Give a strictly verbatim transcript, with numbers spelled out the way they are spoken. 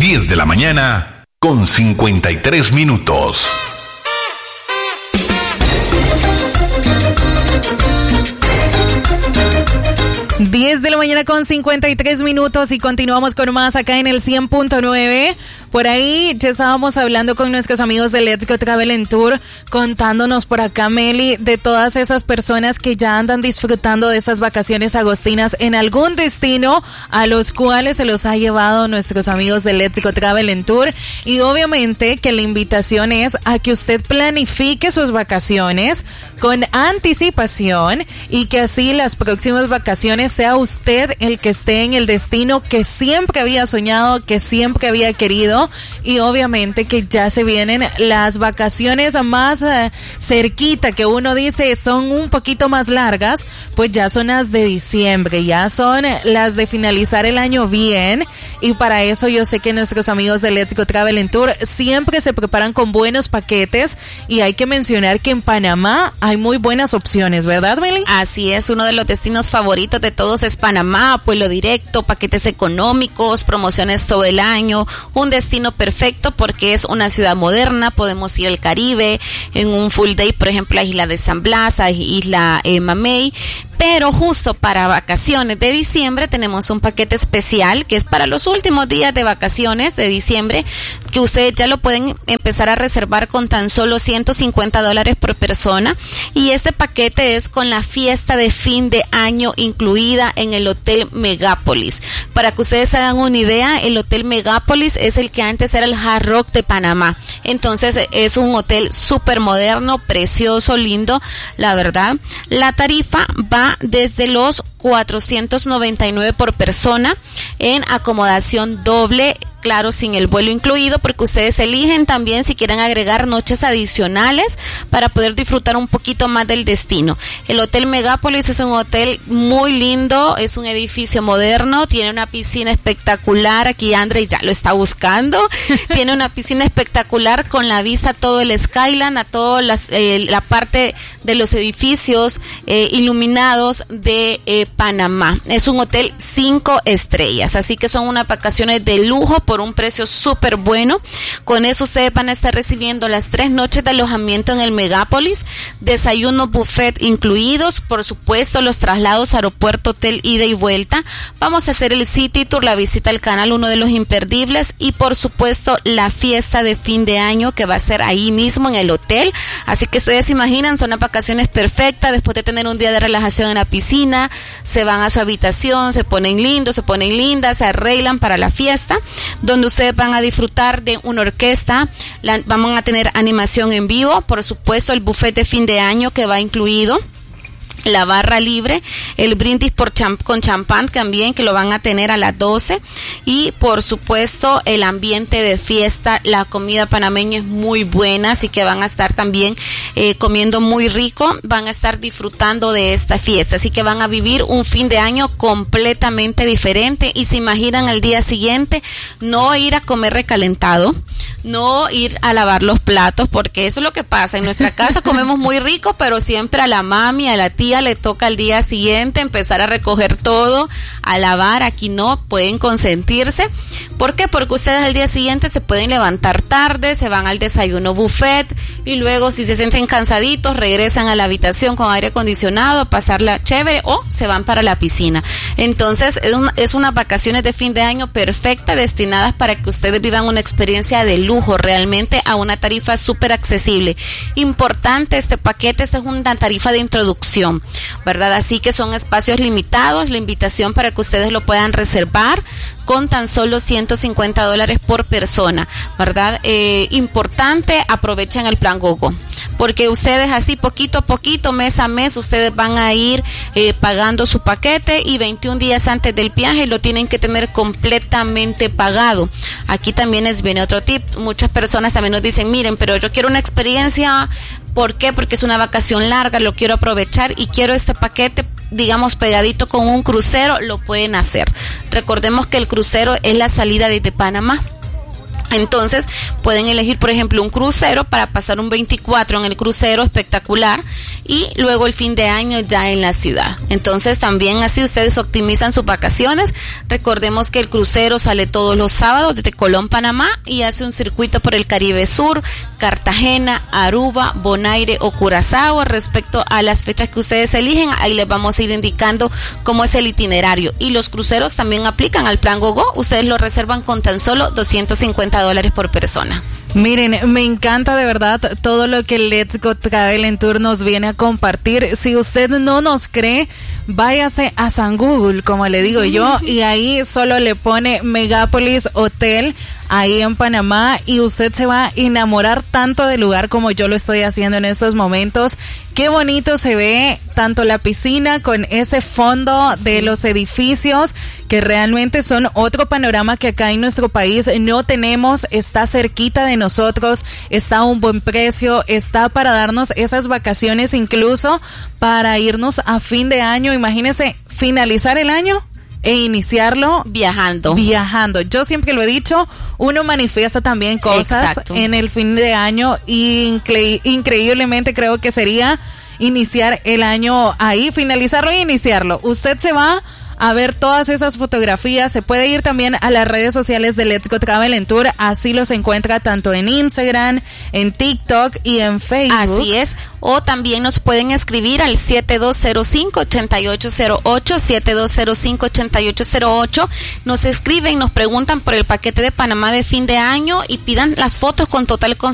diez de la mañana con cincuenta y tres minutos. diez de la mañana con cincuenta y tres minutos y continuamos con más acá en el cien punto nueve. Por ahí ya estábamos hablando con nuestros amigos de Let's Go Travel and Tour, contándonos por acá, Meli, de todas esas personas que ya andan disfrutando de estas vacaciones agostinas en algún destino a los cuales se los ha llevado nuestros amigos de Let's Go Travel and Tour. Y obviamente que la invitación es a que usted planifique sus vacaciones con anticipación y que así las próximas vacaciones sea usted el que esté en el destino que siempre había soñado, que siempre había querido. Y obviamente que ya se vienen las vacaciones más uh, cerquita, que uno dice son un poquito más largas, pues ya son las de diciembre, ya son las de finalizar el año bien. Y para eso yo sé que nuestros amigos de Let's Go Travel and Tour siempre se preparan con buenos paquetes, y hay que mencionar que en Panamá hay muy buenas opciones, ¿verdad, Meli? Así es, uno de los destinos favoritos de todos es Panamá, vuelo directo, paquetes económicos, promociones todo el año, un destino perfecto porque es una ciudad moderna. Podemos ir al Caribe en un full day, por ejemplo, a Isla de San Blas, a Isla eh, Mamey. Pero justo para vacaciones de diciembre tenemos un paquete especial que es para los últimos días de vacaciones de diciembre, que ustedes ya lo pueden empezar a reservar con tan solo ciento cincuenta dólares por persona. Y este paquete es con la fiesta de fin de año incluida en el Hotel Megápolis. Para que ustedes hagan una idea, el Hotel Megápolis es el que antes era el Hard Rock de Panamá. Entonces es un hotel súper moderno, precioso, lindo, la verdad. La tarifa va desde los cuatrocientos noventa y nueve por persona en acomodación doble, claro, sin el vuelo incluido, porque ustedes eligen también si quieren agregar noches adicionales para poder disfrutar un poquito más del destino. El Hotel Megápolis es un hotel muy lindo, es un edificio moderno, tiene una piscina espectacular, aquí André ya lo está buscando, tiene una piscina espectacular con la vista a todo el Skyline, a toda eh, la parte de los edificios eh, iluminados de eh, Panamá. Es un hotel cinco estrellas, así que son unas vacaciones de lujo por un precio súper bueno. Con eso ustedes van a estar recibiendo las tres noches de alojamiento en el Megápolis, desayuno buffet incluidos, por supuesto los traslados aeropuerto, hotel, ida y vuelta. Vamos a hacer el City Tour, la visita al canal, uno de los imperdibles, y por supuesto la fiesta de fin de año que va a ser ahí mismo en el hotel. Así que ustedes se imaginan, son las vacaciones perfectas después de tener un día de relajación en la piscina, se van a su habitación, se ponen lindos, se ponen lindas, se arreglan para la fiesta, donde ustedes van a disfrutar de una orquesta, la, vamos a tener animación en vivo, por supuesto el buffet de fin de año que va incluido, la barra libre, el brindis por champ- con champán también, que lo van a tener a las doce, y por supuesto el ambiente de fiesta. La comida panameña es muy buena, así que van a estar también eh, comiendo muy rico, van a estar disfrutando de esta fiesta, así que van a vivir un fin de año completamente diferente. Y se imaginan al día siguiente no ir a comer recalentado, no ir a lavar los platos, porque eso es lo que pasa. En nuestra casa comemos muy rico, pero siempre a la mami, a la tía le toca al día siguiente empezar a recoger todo, a lavar. Aquí no, pueden consentirse. ¿Por qué? Porque ustedes al día siguiente se pueden levantar tarde, se van al desayuno buffet, y luego si se sienten cansaditos regresan a la habitación con aire acondicionado a pasarla chévere, o se van para la piscina. Entonces es, un, es unas vacaciones de fin de año perfectas, destinadas para que ustedes vivan una experiencia de lujo, realmente a una tarifa súper accesible. Importante este paquete, esta es una tarifa de introducción, ¿verdad? Así que son espacios limitados, la invitación para que ustedes lo puedan reservar con tan solo ciento cincuenta dólares por persona, ¿verdad? Eh, importante, aprovechen el plan GoGo, porque ustedes así poquito a poquito, mes a mes, ustedes van a ir eh, pagando su paquete, y veintiún días antes del viaje lo tienen que tener completamente pagado. Aquí también les viene otro tip. Muchas personas también nos dicen, miren, pero yo quiero una experiencia. ¿Por qué? Porque es una vacación larga, lo quiero aprovechar y quiero este paquete, digamos, pegadito con un crucero. Lo pueden hacer. Recordemos que el crucero es la salida desde Panamá. Entonces pueden elegir, por ejemplo, un crucero para pasar un veinticuatro en el crucero espectacular, y luego el fin de año ya en la ciudad. Entonces también así ustedes optimizan sus vacaciones. Recordemos que el crucero sale todos los sábados desde Colón, Panamá, y hace un circuito por el Caribe Sur, Cartagena, Aruba, Bonaire o Curazao. Respecto a las fechas que ustedes eligen, ahí les vamos a ir indicando cómo es el itinerario. Y los cruceros también aplican al plan GoGo. Ustedes lo reservan con tan solo doscientos cincuenta dólares por persona. Miren, me encanta de verdad todo lo que Let's Go Travel and Tour nos viene a compartir. Si usted no nos cree, váyase a San Google, como le digo yo, y ahí solo le pone Megápolis Hotel ahí en Panamá y usted se va a enamorar tanto del lugar como yo lo estoy haciendo en estos momentos. Qué bonito se ve tanto la piscina con ese fondo de sí. los edificios que realmente son otro panorama que acá en nuestro país no tenemos. Está cerquita de nosotros, está a un buen precio, está para darnos esas vacaciones incluso para irnos a fin de año. Imagínese finalizar el año e iniciarlo viajando. Viajando. Yo siempre lo he dicho, uno manifiesta también cosas Exacto. en el fin de año y incre- increíblemente creo que sería iniciar el año ahí, finalizarlo e iniciarlo. Usted se va a ver todas esas fotografías. Se puede ir también a las redes sociales de Let's Go Travel and Tour. Así los encuentra tanto en Instagram, en TikTok y en Facebook. Así es. O también nos pueden escribir al siete dos cero cinco, ocho ocho cero ocho, siete dos cero cinco, ocho ocho cero ocho. Nos escriben, nos preguntan por el paquete de Panamá de fin de año y pidan las fotos con total confianza